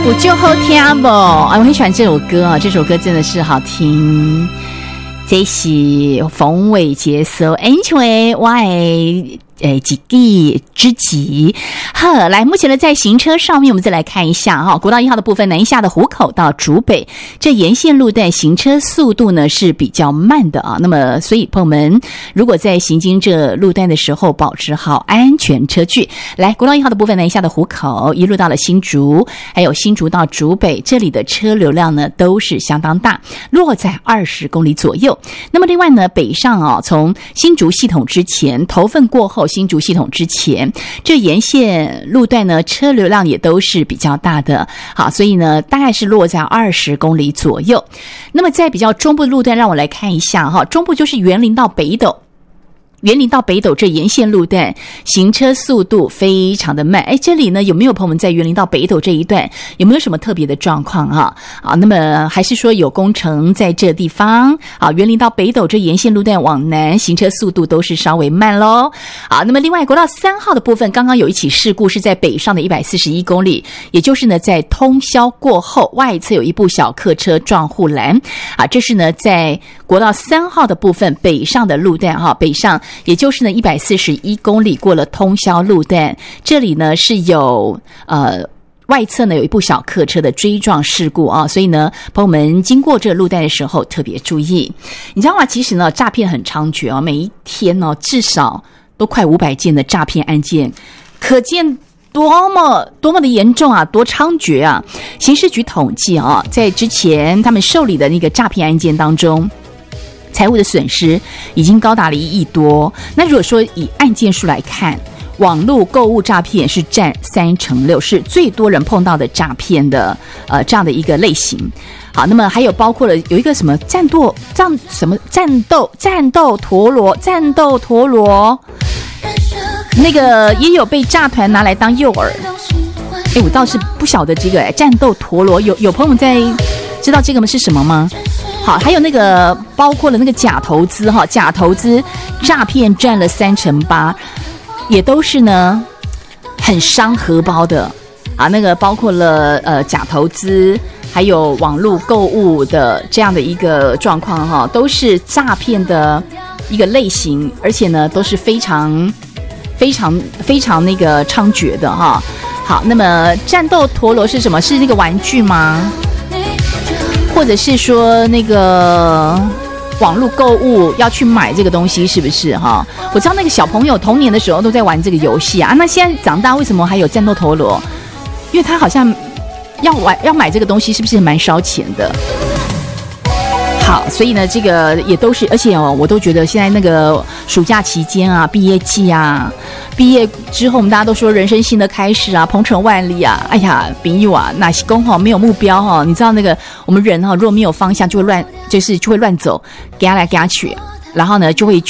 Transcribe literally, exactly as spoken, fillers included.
我就好听不啊，我很喜欢这首歌啊，这首歌真的是好听。这是冯伟杰所演唱的我的诶，几地知己。好，来，目前呢，在行车上面，我们再来看一下哈，国道一号的部分，南下的湖口到竹北，这沿线路段行车速度呢是比较慢的啊。那么，所以朋友们，如果在行经这路段的时候，保持好安全车距。来，国道一号的部分，南下的湖口一路到了新竹，还有新竹到竹北，这里的车流量呢都是相当大，落在二十公里左右。那么另外呢，北上啊，从新竹系统之前，头份过后。新竹系统之前，这沿线路段呢，车流量也都是比较大的，好，所以呢，大概是落在二十公里左右。那么在比较中部的路段，让我来看一下哈，中部就是员林到北斗。员林到北斗这沿线路段行车速度非常的慢，哎，这里呢有没有朋友们在员林到北斗这一段有没有什么特别的状况啊？啊，那么还是说有工程在这地方啊？员林到北斗这沿线路段往南行车速度都是稍微慢咯。啊，那么另外国道三号的部分，刚刚有一起事故是在北上的一百四十一公里，也就是呢在通宵过后，外侧有一部小客车撞护栏啊，这是呢在国道三号的部分北上的路段哈，北上。也就是呢一百四十一公里过了通宵路段，这里呢是有呃外侧呢有一部小客车的追撞事故啊，所以呢朋友们经过这个路段的时候特别注意。你知道吗？其实呢诈骗很猖獗啊，每一天呢至少都快五百件的诈骗案件，可见多么多么的严重啊，多猖獗啊！刑事局统计啊，在之前他们受理的那个诈骗案件当中，财务的损失已经高达了一亿多。那如果说以案件数来看，网络购物诈骗是占三成六，是最多人碰到的诈骗的呃这样的一个类型。好，那么还有包括了有一个什么战斗战什么战斗战斗陀螺战斗陀螺，那个也有被诈团拿来当诱饵。哎，我倒是不晓得这个哎，战斗陀螺有有朋友在知道这个是什么吗？好，还有那个包括了那个假投资哈，假投资诈骗占了三成八，也都是呢很伤荷包的啊。那个包括了呃假投资，还有网络购物的这样的一个状况哈，都是诈骗的一个类型，而且呢都是非常非常非常那个猖獗的哈。好，那么战斗陀螺是什么？是那个玩具吗？或者是说那个网络购物要去买这个东西，是不是哈？我知道那个小朋友童年的时候都在玩这个游戏啊，那现在长大为什么还有战斗陀螺？因为他好像要玩要买这个东西，是不是蛮烧钱的？好，所以呢，这个也都是，而且哦，我都觉得现在那个暑假期间啊，毕业季啊，毕业之后，我们大家都说人生新的开始啊，鹏程万里啊，哎呀，朋友啊，哪些工哈没有目标哈，你知道那个我们人哈，如果没有方向，就会乱，就是就会乱走，给他来给他去。然后呢，就会